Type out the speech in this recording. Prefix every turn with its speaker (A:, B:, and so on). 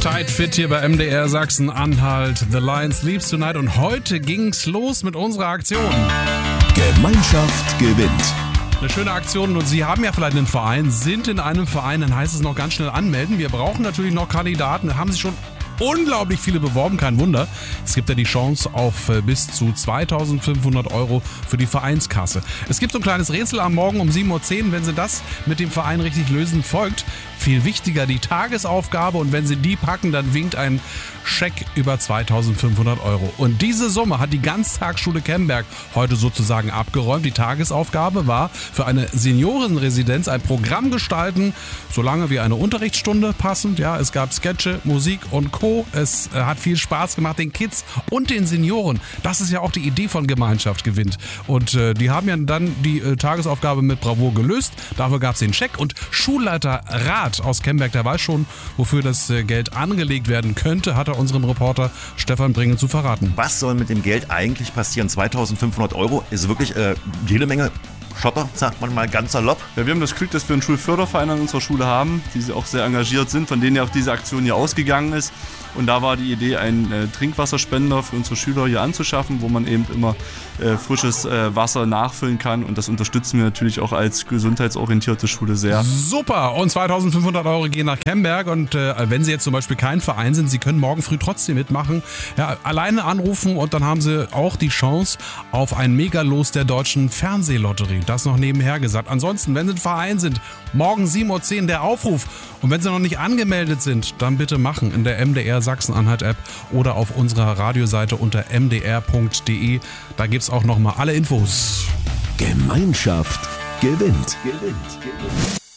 A: Tight Fit hier bei MDR Sachsen-Anhalt. The Lion Sleeps Tonight. Und heute ging's los mit unserer Aktion.
B: Gemeinschaft gewinnt.
A: Eine schöne Aktion und Sie haben ja vielleicht einen Verein, sind in einem Verein, dann heißt es noch ganz schnell anmelden. Wir brauchen natürlich noch Kandidaten, da haben sich schon unglaublich viele beworben, kein Wunder. Es gibt ja die Chance auf bis zu 2.500 € für die Vereinskasse. Es gibt so ein kleines Rätsel am Morgen um 7.10 Uhr, wenn Sie das mit dem Verein richtig lösen, folgt viel wichtiger die Tagesaufgabe und wenn Sie die packen, dann winkt ein Scheck über 2.500 €. Und diese Summe hat die Ganztagsschule Kemberg heute sozusagen abgeräumt. Die Tagesaufgabe war für eine Seniorenresidenz ein Programm gestalten, solange wie eine Unterrichtsstunde passend. Ja, es gab Sketche, Musik und Co. Es hat viel Spaß gemacht den Kids und den Senioren. Das ist ja auch die Idee von Gemeinschaft gewinnt. Und die haben ja dann die Tagesaufgabe mit Bravour gelöst. Dafür gab es den Scheck und Schulleiter Rath aus Kemberg, der weiß schon, wofür das Geld angelegt werden könnte, hat er unserem Reporter Stefan Bringel zu verraten.
C: Was soll mit dem Geld eigentlich passieren? 2.500 € ist wirklich jede Menge Schotter, sagt man mal ganz salopp.
D: Ja, wir haben das Glück, dass wir einen Schulförderverein an unserer Schule haben, die auch sehr engagiert sind, von denen ja auch diese Aktion hier ausgegangen ist. Und da war die Idee, einen Trinkwasserspender für unsere Schüler hier anzuschaffen, wo man eben immer frisches Wasser nachfüllen kann. Und das unterstützen wir natürlich auch als gesundheitsorientierte Schule sehr.
A: Super! Und 2.500 € gehen nach Kemberg. Und wenn Sie jetzt zum Beispiel kein Verein sind, Sie können morgen früh trotzdem mitmachen. Ja, alleine anrufen und dann haben Sie auch die Chance auf ein Megalos der Deutschen Fernsehlotterie. Das noch nebenher gesagt. Ansonsten, wenn Sie ein Verein sind, morgen 7.10 Uhr der Aufruf. Und wenn Sie noch nicht angemeldet sind, dann bitte machen in der MDR Sachsen-Anhalt-App oder auf unserer Radioseite unter mdr.de. Da gibt es auch nochmal alle Infos.
B: Gemeinschaft gewinnt.